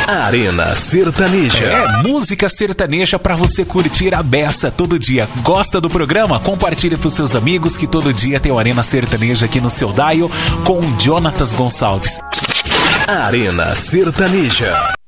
Arena Sertaneja. É música sertaneja pra você curtir a beça todo dia. Gosta do programa? Compartilhe pros seus amigos que todo dia tem o Arena Sertaneja aqui no seu dial com Jonatas Gonçalves. Arena Sertaneja.